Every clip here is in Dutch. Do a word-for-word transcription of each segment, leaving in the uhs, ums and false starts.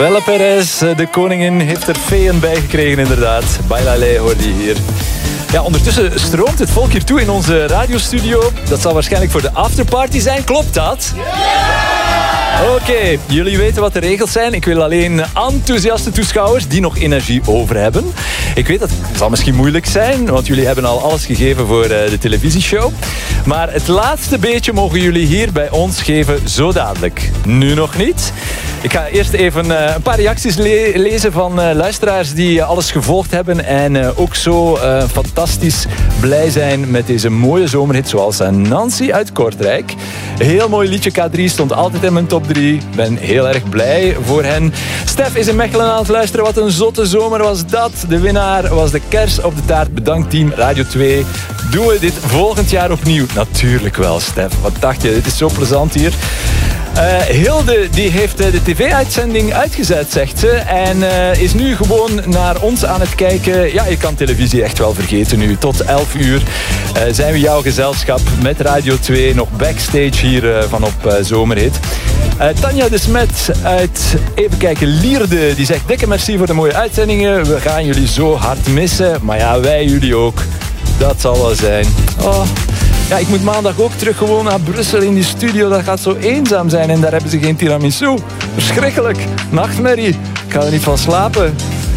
Bella Perez, de koningin, heeft er feeën bij gekregen inderdaad. Bailale hoorde je hier. Ja, ondertussen stroomt het volk hier toe in onze radiostudio. Dat zal waarschijnlijk voor de afterparty zijn. Klopt dat? Oké, okay, jullie weten wat de regels zijn. Ik wil alleen enthousiaste toeschouwers die nog energie over hebben. Ik weet dat het zal misschien moeilijk zijn, want jullie hebben al alles gegeven voor de televisieshow. Maar het laatste beetje mogen jullie hier bij ons geven, zo dadelijk. Nu nog niet. Ik ga eerst even uh, een paar reacties le- lezen van uh, luisteraars die uh, alles gevolgd hebben en uh, ook zo uh, fantastisch blij zijn met deze mooie zomerhit, zoals uh, Nancy uit Kortrijk. Een heel mooi liedje, K drie stond altijd in mijn top drie. Ik ben heel erg blij voor hen. Stef is in Mechelen aan het luisteren. Wat een zotte zomer was dat. De winnaar was de kers op de taart. Bedankt team Radio twee. Doen we dit volgend jaar opnieuw? Natuurlijk wel, Stef. Wat dacht je? Dit is zo plezant hier. Uh, Hilde die heeft uh, de tv-uitzending uitgezet, zegt ze. En uh, is nu gewoon naar ons aan het kijken. Ja, je kan televisie echt wel vergeten nu. Tot elf uur uh, zijn we jouw gezelschap met Radio twee. Nog backstage hier uh, van op uh, Zomerhit. Uh, Tanja de Smet uit, even kijken, Lierde. Die zegt dikke merci voor de mooie uitzendingen. We gaan jullie zo hard missen. Maar ja, wij jullie ook. Dat zal wel zijn. Oh... Ja, ik moet maandag ook terug gewoon naar Brussel in die studio. Dat gaat zo eenzaam zijn en daar hebben ze geen tiramisu. Verschrikkelijk. Nachtmerrie. Ik ga er niet van slapen.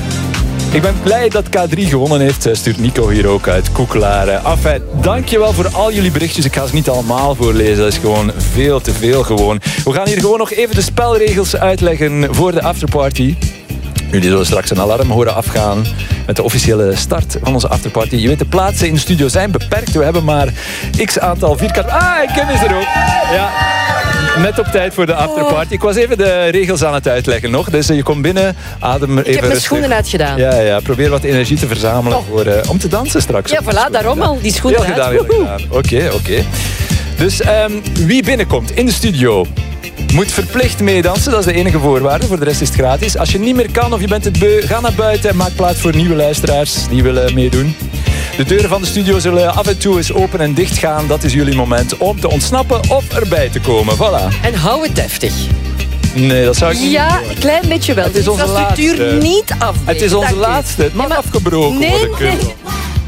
Ik ben blij dat K drie gewonnen heeft, stuurt Nico hier ook uit Koekelaren. Enfin, dankjewel voor al jullie berichtjes. Ik ga ze niet allemaal voorlezen, dat is gewoon veel te veel gewoon. We gaan hier gewoon nog even de spelregels uitleggen voor de afterparty. Jullie zullen straks een alarm horen afgaan met de officiële start van onze afterparty. Je weet, de plaatsen in de studio zijn beperkt. We hebben maar x aantal vierkant... Ah, Kim is er ook. Ja, net op tijd voor de afterparty. Ik was even de regels aan het uitleggen nog. Dus je komt binnen, adem even rustig. Ik heb mijn schoenen uitgedaan. Ja, ja, probeer wat energie te verzamelen oh. voor, uh, om te dansen straks. Ja, voilà, daarom al. Die schoenen heel uit. Gedaan, heel gedaan. Oké, okay, oké. Okay. Dus um, wie binnenkomt in de studio... moet verplicht meedansen, dat is de enige voorwaarde. Voor de rest is het gratis. Als je niet meer kan of je bent het beu, ga naar buiten en maak plaats voor nieuwe luisteraars die willen meedoen. De deuren van de studio zullen af en toe eens open en dicht gaan. Dat is jullie moment om te ontsnappen of erbij te komen. Voilà. En hou het deftig. Nee, dat zou ik niet Ja, doen. een klein beetje wel. Het is de onze infrastructuur laatste. niet afbreken. Het is onze laatste. Het mag ja, maar... afgebroken nee, worden kunnen. Nee.